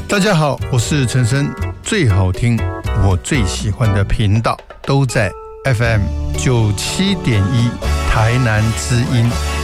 大家好，我是陈升，最好听我最喜欢的频道都在 FM 97.1台南之音。